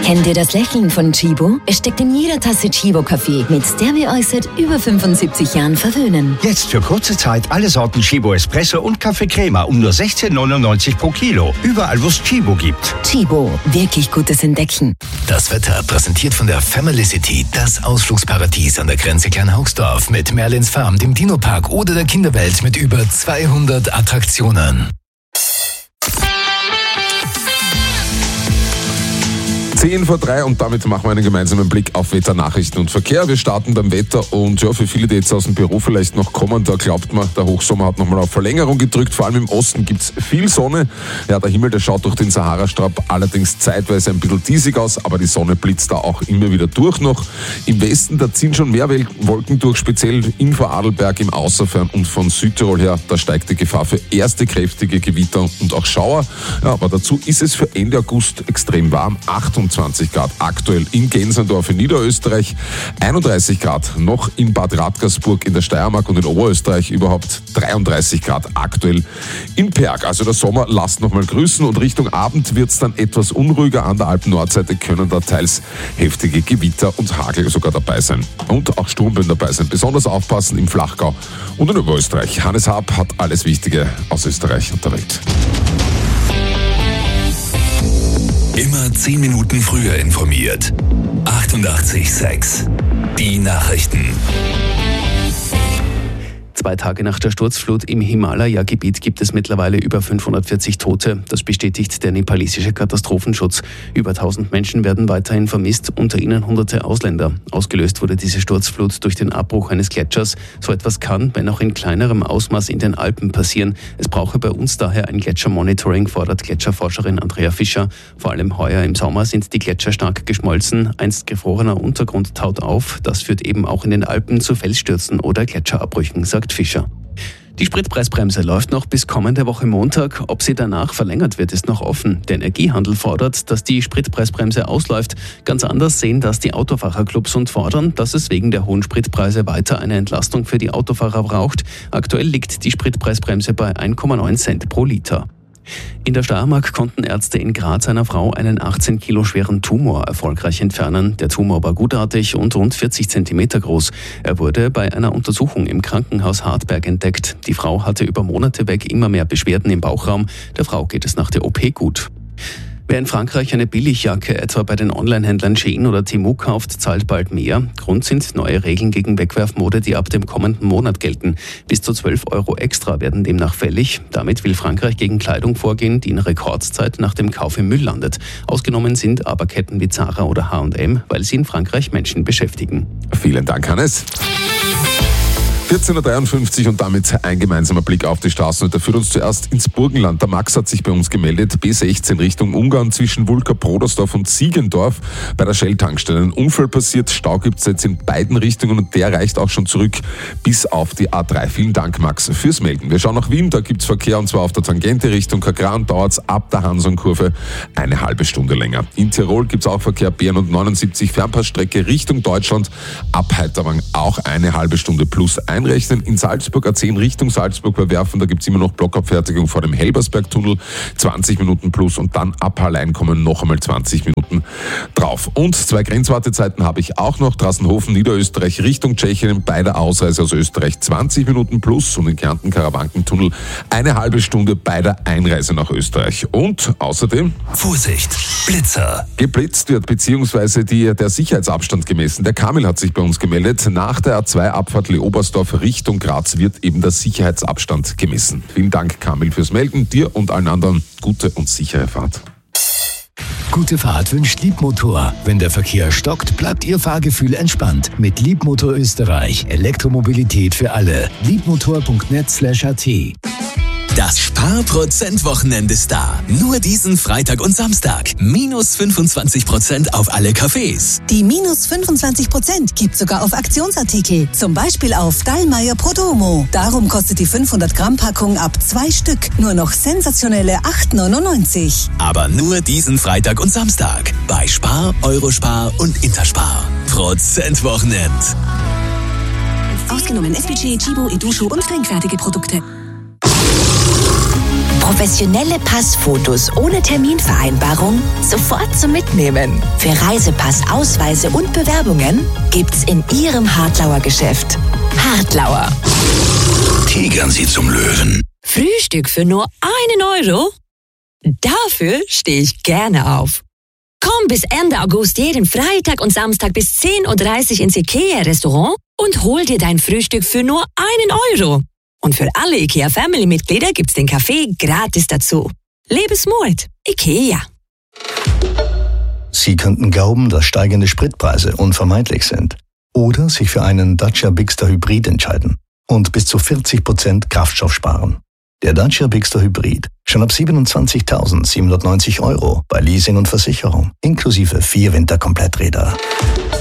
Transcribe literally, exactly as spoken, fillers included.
Kennt ihr das Lächeln von Chibo? Es steckt in jeder Tasse Chibo-Kaffee, mit der wir euch seit über fünfundsiebzig Jahren verwöhnen. Jetzt für kurze Zeit alle Sorten Chibo Espresso und Kaffee Crema um nur sechzehn neunundneunzig pro Kilo. Überall, wo es Chibo gibt. Chibo, wirklich gutes Entdecken. Das Wetter präsentiert von der Family City, das Ausflugsparadies an der Grenze Kleinhaugsdorf mit Merlins Farm, dem Dino-Park oder der Kinderwelt mit über zweihundert Attraktionen. zehn vor drei und damit machen wir einen gemeinsamen Blick auf Wetter, Nachrichten und Verkehr. Wir starten beim Wetter und ja, für viele, die jetzt aus dem Büro vielleicht noch kommen, da glaubt man, der Hochsommer hat nochmal auf Verlängerung gedrückt. Vor allem im Osten gibt es viel Sonne. Ja, der Himmel, der schaut durch den Sahara-Strap allerdings zeitweise ein bisschen diesig aus, aber die Sonne blitzt da auch immer wieder durch noch. Im Westen, da ziehen schon mehr Wolken durch, speziell in Vorarlberg, im Außerfern und von Südtirol her. Da steigt die Gefahr für erste kräftige Gewitter und auch Schauer. Ja, aber dazu ist es für Ende August extrem warm. achtundzwanzig Grad aktuell in Gensendorf in Niederösterreich, einunddreißig Grad noch in Bad Radgersburg in der Steiermark und in Oberösterreich, überhaupt dreiunddreißig Grad aktuell in Perg. Also der Sommer lasst nochmal grüßen und Richtung Abend wird es dann etwas unruhiger. An der Alpen-Nordseite können da teils heftige Gewitter und Hagel sogar dabei sein. Und auch Sturmböen dabei sein. Besonders aufpassen im Flachgau und in Oberösterreich. Hannes Haab hat alles Wichtige aus Österreich und der Welt. Immer zehn Minuten früher informiert. achtundachtzig Komma sechs. Die Nachrichten. Zwei Tage nach der Sturzflut im Himalaya-Gebiet gibt es mittlerweile über fünfhundertvierzig Tote. Das bestätigt der nepalesische Katastrophenschutz. Über tausend Menschen werden weiterhin vermisst, unter ihnen hunderte Ausländer. Ausgelöst wurde diese Sturzflut durch den Abbruch eines Gletschers. So etwas kann, wenn auch in kleinerem Ausmaß, in den Alpen passieren. Es brauche bei uns daher ein Gletschermonitoring, fordert Gletscherforscherin Andrea Fischer. Vor allem heuer im Sommer sind die Gletscher stark geschmolzen. Einst gefrorener Untergrund taut auf. Das führt eben auch in den Alpen zu Felsstürzen oder Gletscherabbrüchen, sagt Fischer. Die Spritpreisbremse läuft noch bis kommende Woche Montag. Ob sie danach verlängert wird, ist noch offen. Der Energiehandel fordert, dass die Spritpreisbremse ausläuft. Ganz anders sehen das die Autofahrerclubs und fordern, dass es wegen der hohen Spritpreise weiter eine Entlastung für die Autofahrer braucht. Aktuell liegt die Spritpreisbremse bei eins Komma neun Cent pro Liter. In der Steiermark konnten Ärzte in Graz einer Frau einen achtzehn Kilo schweren Tumor erfolgreich entfernen. Der Tumor war gutartig und rund vierzig Zentimeter groß. Er wurde bei einer Untersuchung im Krankenhaus Hartberg entdeckt. Die Frau hatte über Monate weg immer mehr Beschwerden im Bauchraum. Der Frau geht es nach der O P gut. Wer in Frankreich eine Billigjacke etwa bei den Onlinehändlern Shein oder Temu kauft, zahlt bald mehr. Grund sind neue Regeln gegen Wegwerfmode, die ab dem kommenden Monat gelten. Bis zu zwölf Euro extra werden demnach fällig. Damit will Frankreich gegen Kleidung vorgehen, die in Rekordzeit nach dem Kauf im Müll landet. Ausgenommen sind aber Ketten wie Zara oder H und M, weil sie in Frankreich Menschen beschäftigen. Vielen Dank, Hannes. vierzehn Uhr dreiundfünfzig und damit ein gemeinsamer Blick auf die Straßen. Und der führt uns zuerst ins Burgenland. Der Max hat sich bei uns gemeldet. B sechzehn Richtung Ungarn zwischen Wulka-Brodersdorf und Ziegendorf bei der Shell-Tankstelle. Ein Unfall passiert. Stau gibt es jetzt in beiden Richtungen und der reicht auch schon zurück bis auf die A drei. Vielen Dank, Max, fürs Melden. Wir schauen nach Wien. Da gibt es Verkehr und zwar auf der Tangente Richtung Kagran. Dauert es ab der Hansonkurve eine halbe Stunde länger. In Tirol gibt es auch Verkehr. B neunundsiebzig Fernpassstrecke Richtung Deutschland. Ab Heiterwang auch eine halbe Stunde plus ein. Rechnen. In Salzburg A zehn Richtung Salzburg bei Werfen, da gibt es immer noch Blockabfertigung vor dem Helbersbergtunnel, zwanzig Minuten plus und dann ab Hallein kommen noch einmal zwanzig Minuten drauf. Und zwei Grenzwartezeiten habe ich auch noch. Drassenhofen, Niederösterreich Richtung Tschechien bei der Ausreise aus Österreich zwanzig Minuten plus und in Kärnten Karawankentunnel eine halbe Stunde bei der Einreise nach Österreich. Und außerdem Vorsicht, Blitzer. Geblitzt wird beziehungsweise die, der Sicherheitsabstand gemessen. Der Kamil hat sich bei uns gemeldet. Nach der A zwei Abfahrt Leobersdorf Richtung Graz wird eben der Sicherheitsabstand gemessen. Vielen Dank, Kamil, fürs Melden. Dir und allen anderen gute und sichere Fahrt. Gute Fahrt wünscht Liebmotor. Wenn der Verkehr stockt, bleibt Ihr Fahrgefühl entspannt. Mit Liebmotor Österreich. Elektromobilität für alle. liebmotor punkt net slash a t. Das Sparprozent-Wochenende ist da. Nur diesen Freitag und Samstag. Minus fünfundzwanzig Prozent auf alle Cafés. Die minus fünfundzwanzig Prozent gibt sogar auf Aktionsartikel. Zum Beispiel auf Dallmayr Prodomo. Darum kostet die fünfhundert Gramm Packung ab zwei Stück nur noch sensationelle acht neunundneunzig. Aber nur diesen Freitag und Samstag. Bei Spar, Eurospar und Interspar. Prozent-Wochenend. Ausgenommen S P G, Chibo, Edusho und trinkfertige Produkte. Professionelle Passfotos ohne Terminvereinbarung sofort zum Mitnehmen. Für Reisepass, Ausweise und Bewerbungen gibt's in Ihrem Hartlauer Geschäft. Hartlauer. Tigern Sie zum Löwen. Frühstück für nur einen Euro? Dafür stehe ich gerne auf. Komm bis Ende August jeden Freitag und Samstag bis zehn Uhr dreißig ins IKEA-Restaurant und hol dir dein Frühstück für nur einen Euro. Und für alle IKEA-Family-Mitglieder gibt's den Kaffee gratis dazu. Lebensmut. IKEA. Sie könnten glauben, dass steigende Spritpreise unvermeidlich sind. Oder sich für einen Dacia Bigster Hybrid entscheiden und bis zu vierzig Prozent Kraftstoff sparen. Der Dacia Bigster Hybrid schon ab siebenundzwanzigtausendsiebenhundertneunzig Euro bei Leasing und Versicherung, inklusive vier Winterkompletträder.